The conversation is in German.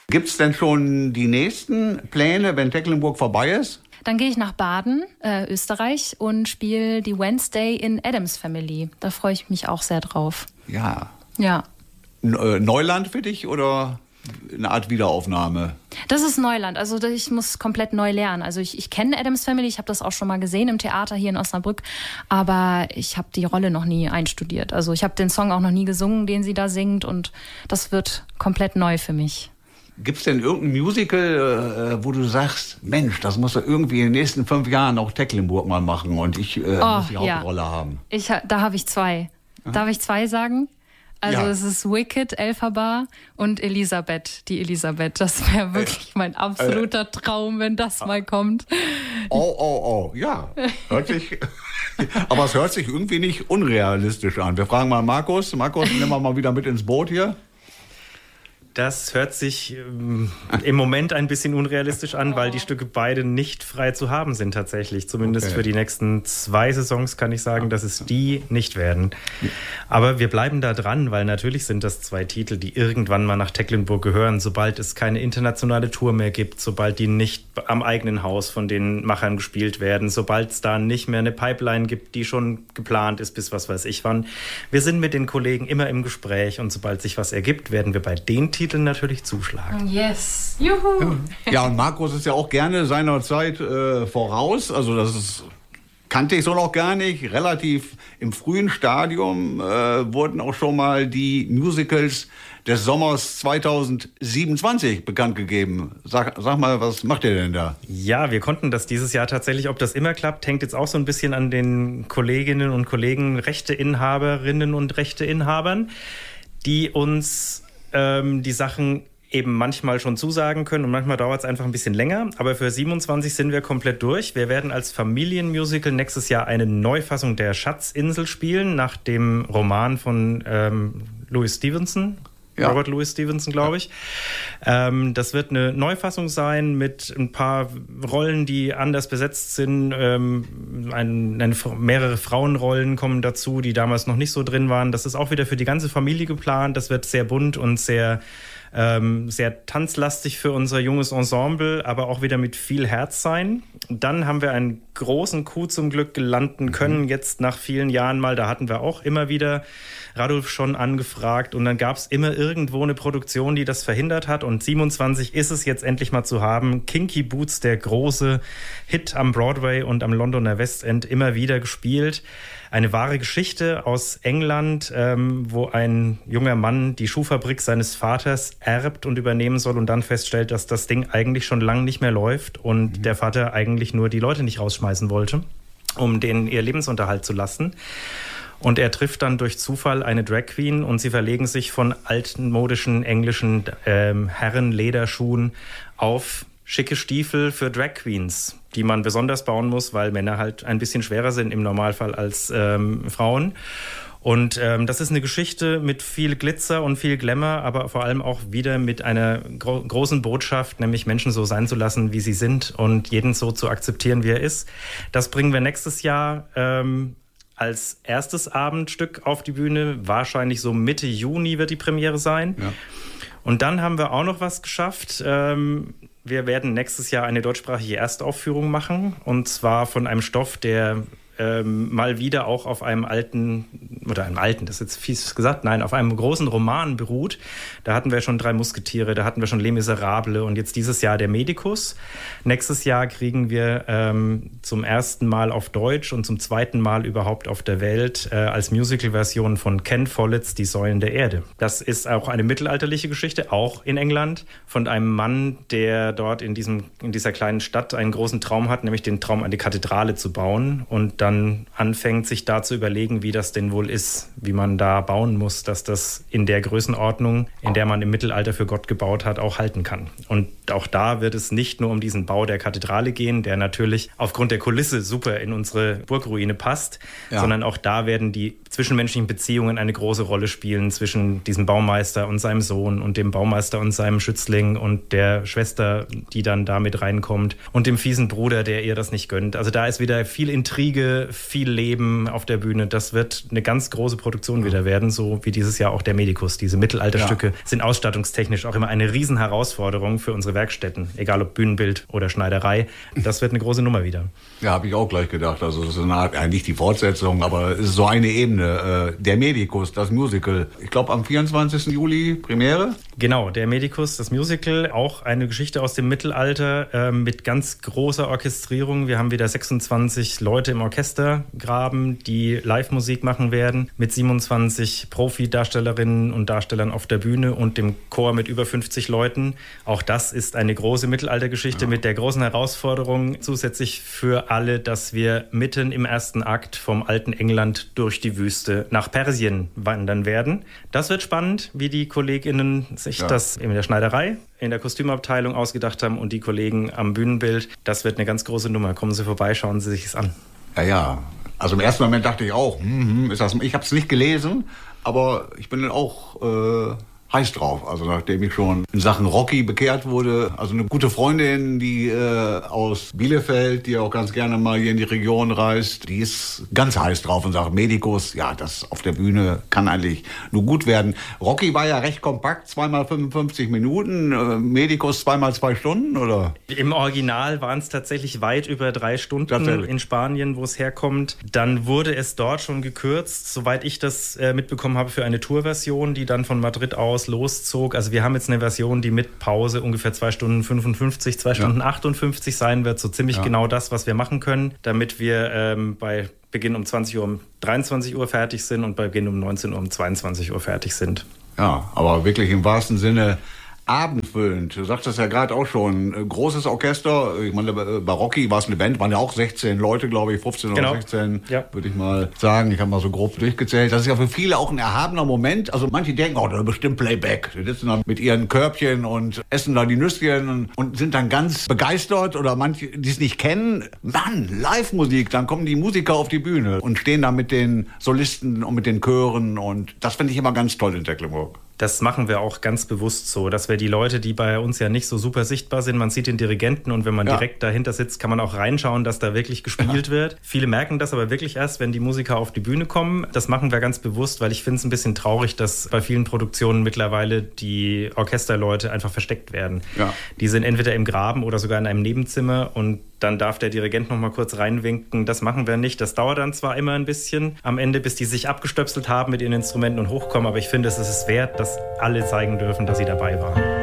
Gibt es denn schon die nächsten Pläne, wenn Tecklenburg vorbei ist? Dann gehe ich nach Baden, Österreich, und spiele die Wednesday in Addams Family. Da freue ich mich auch sehr drauf. Ja. Ja. Neuland für dich oder eine Art Wiederaufnahme? Das ist Neuland. Also ich muss komplett neu lernen. Also ich kenne Addams Family, ich habe das auch schon mal gesehen im Theater hier in Osnabrück, aber ich habe die Rolle noch nie einstudiert. Also ich habe den Song auch noch nie gesungen, den sie da singt, und das wird komplett neu für mich. Gibt es denn irgendein Musical, wo du sagst, Mensch, das muss er irgendwie in den nächsten 5 Jahren auch Tecklenburg mal machen und ich muss die Hauptrolle haben? Da habe ich 2. Aha. Darf ich 2 sagen? Also es ist Wicked, Elphaba, und Elisabeth, die Elisabeth. Das wäre wirklich mein absoluter Traum, wenn das mal kommt. Ja. Aber es hört sich irgendwie nicht unrealistisch an. Wir fragen mal Markus. Markus, nehmen wir mal wieder mit ins Boot hier. Das hört sich im Moment ein bisschen unrealistisch an, weil die Stücke beide nicht frei zu haben sind tatsächlich. Zumindest für die nächsten 2 Saisons kann ich sagen, dass es die nicht werden. Aber wir bleiben da dran, weil natürlich sind das 2 Titel, die irgendwann mal nach Tecklenburg gehören, sobald es keine internationale Tour mehr gibt, sobald die nicht am eigenen Haus von den Machern gespielt werden, sobald es da nicht mehr eine Pipeline gibt, die schon geplant ist bis was weiß ich wann. Wir sind mit den Kollegen immer im Gespräch, und sobald sich was ergibt, werden wir bei den Titeln natürlich zuschlagen. Yes, juhu! Ja, und Markus ist ja auch gerne seiner Zeit voraus. Also das kannte ich so noch gar nicht. Relativ im frühen Stadium wurden auch schon mal die Musicals des Sommers 2027 bekannt gegeben. Sag mal, was macht ihr denn da? Ja, wir konnten das dieses Jahr tatsächlich. Ob das immer klappt, hängt jetzt auch so ein bisschen an den Kolleginnen und Kollegen, Rechteinhaberinnen und Rechteinhabern, die uns die Sachen eben manchmal schon zusagen können, und manchmal dauert es einfach ein bisschen länger. Aber für 27 sind wir komplett durch. Wir werden als Familienmusical nächstes Jahr eine Neufassung der Schatzinsel spielen, nach dem Roman von Louis Stevenson. Ja. Robert Louis Stevenson, glaube ich. Das wird eine Neufassung sein mit ein paar Rollen, die anders besetzt sind. Mehrere Frauenrollen kommen dazu, die damals noch nicht so drin waren. Das ist auch wieder für die ganze Familie geplant. Das wird sehr bunt und sehr tanzlastig für unser junges Ensemble, aber auch wieder mit viel Herz sein. Dann haben wir einen großen Coup zum Glück gelanden können, jetzt nach vielen Jahren mal. Da hatten wir auch immer wieder Radulf schon angefragt, und dann gab es immer irgendwo eine Produktion, die das verhindert hat, und 27 ist es jetzt endlich mal zu haben. Kinky Boots, der große Hit am Broadway und am Londoner West End, immer wieder gespielt. Eine wahre Geschichte aus England, wo ein junger Mann die Schuhfabrik seines Vaters erbt und übernehmen soll und dann feststellt, dass das Ding eigentlich schon lange nicht mehr läuft und der Vater eigentlich nur die Leute nicht rausschmeißen wollte, um denen ihr Lebensunterhalt zu lassen. Und er trifft dann durch Zufall eine Drag Queen, und sie verlegen sich von altmodischen englischen Herrenlederschuhen auf schicke Stiefel für Drag Queens, die man besonders bauen muss, weil Männer halt ein bisschen schwerer sind im Normalfall als Frauen. Und das ist eine Geschichte mit viel Glitzer und viel Glamour, aber vor allem auch wieder mit einer großen Botschaft, nämlich Menschen so sein zu lassen, wie sie sind, und jeden so zu akzeptieren, wie er ist. Das bringen wir nächstes Jahr als erstes Abendstück auf die Bühne. Wahrscheinlich so Mitte Juni wird die Premiere sein. Ja. Und dann haben wir auch noch was geschafft. Wir werden nächstes Jahr eine deutschsprachige Erstaufführung machen, und zwar von einem Stoff, der mal wieder auch auf einem das ist jetzt fies gesagt, nein, auf einem großen Roman beruht. Da hatten wir schon 3 Musketiere, da hatten wir schon Les Miserables und jetzt dieses Jahr der Medikus. Nächstes Jahr kriegen wir zum ersten Mal auf Deutsch und zum zweiten Mal überhaupt auf der Welt als Musical-Version von Ken Folletts Die Säulen der Erde. Das ist auch eine mittelalterliche Geschichte, auch in England, von einem Mann, der dort in dieser kleinen Stadt einen großen Traum hat, nämlich den Traum, eine Kathedrale zu bauen, und dann anfängt, sich da zu überlegen, wie das denn wohl ist, wie man da bauen muss, dass das in der Größenordnung, in der man im Mittelalter für Gott gebaut hat, auch halten kann. Und auch da wird es nicht nur um diesen Bau der Kathedrale gehen, der natürlich aufgrund der Kulisse super in unsere Burgruine passt, sondern auch da werden die zwischenmenschlichen Beziehungen eine große Rolle spielen zwischen diesem Baumeister und seinem Sohn und dem Baumeister und seinem Schützling und der Schwester, die dann da mit reinkommt, und dem fiesen Bruder, der ihr das nicht gönnt. Also da ist wieder viel Intrige, Texte, viel Leben auf der Bühne. Das wird eine ganz große Produktion wieder werden, so wie dieses Jahr auch der Medikus. Diese Mittelalterstücke sind ausstattungstechnisch auch immer eine Riesenherausforderung für unsere Werkstätten, egal ob Bühnenbild oder Schneiderei. Das wird eine große Nummer wieder. Ja, habe ich auch gleich gedacht. Also es ist eine Art, nicht die Fortsetzung, aber es ist so eine Ebene. Der Medikus, das Musical. Ich glaube am 24. Juli Premiere. Genau, der Medikus, das Musical, auch eine Geschichte aus dem Mittelalter mit ganz großer Orchestrierung. Wir haben wieder 26 Leute im Orchestergraben, die Live-Musik machen werden, mit 27 Profi-Darstellerinnen und Darstellern auf der Bühne und dem Chor mit über 50 Leuten. Auch das ist eine große Mittelaltergeschichte mit der großen Herausforderung zusätzlich für alle, dass wir mitten im ersten Akt vom alten England durch die Wüste nach Persien wandern werden. Das wird spannend, wie die KollegInnen sich das in der Schneiderei, in der Kostümabteilung ausgedacht haben und die Kollegen am Bühnenbild. Das wird eine ganz große Nummer. Kommen Sie vorbei, schauen Sie sich es an. Ja. Also im ersten Moment dachte ich auch, ich habe es nicht gelesen, aber ich bin dann auch heiß drauf. Also nachdem ich schon in Sachen Rocky bekehrt wurde, also eine gute Freundin, die aus Bielefeld, die auch ganz gerne mal hier in die Region reist, die ist ganz heiß drauf und sagt, Medikus, ja, das auf der Bühne kann eigentlich nur gut werden. Rocky war ja recht kompakt, 2x 55 Minuten, Medikus 2x 2 Stunden, oder? Im Original waren es tatsächlich weit über 3 Stunden in Spanien, wo es herkommt. Dann wurde es dort schon gekürzt, soweit ich das mitbekommen habe, für eine Tourversion, die dann von Madrid aus loszog. Also wir haben jetzt eine Version, die mit Pause ungefähr 2 Stunden 55, 2 Stunden 58 sein wird. So ziemlich genau das, was wir machen können, damit wir bei Beginn um 20 Uhr um 23 Uhr fertig sind und bei Beginn um 19 Uhr um 22 Uhr fertig sind. Ja, aber wirklich im wahrsten Sinne abendfüllend. Du sagtest ja gerade auch schon, großes Orchester. Ich meine, bei Rocky war es eine Band, waren ja auch 16 Leute, glaube ich, 15 oder 16, würde ich mal sagen. Ich habe mal so grob durchgezählt. Das ist ja für viele auch ein erhabener Moment. Also manche denken, oh, das ist bestimmt Playback. Die sitzen dann mit ihren Körbchen und essen da die Nüsschen und sind dann ganz begeistert. Oder manche, die es nicht kennen, Mann, Live-Musik. Dann kommen die Musiker auf die Bühne und stehen da mit den Solisten und mit den Chören. Und das finde ich immer ganz toll in Tecklenburg. Das machen wir auch ganz bewusst so, dass wir die Leute, die bei uns ja nicht so super sichtbar sind, man sieht den Dirigenten und wenn man direkt dahinter sitzt, kann man auch reinschauen, dass da wirklich gespielt wird. Viele merken das aber wirklich erst, wenn die Musiker auf die Bühne kommen. Das machen wir ganz bewusst, weil ich finde es ein bisschen traurig, dass bei vielen Produktionen mittlerweile die Orchesterleute einfach versteckt werden. Ja. Die sind entweder im Graben oder sogar in einem Nebenzimmer und dann darf der Dirigent noch mal kurz reinwinken. Das machen wir nicht. Das dauert dann zwar immer ein bisschen am Ende, bis die sich abgestöpselt haben mit ihren Instrumenten und hochkommen, aber ich finde, es ist es wert, dass alle zeigen dürfen, dass sie dabei waren.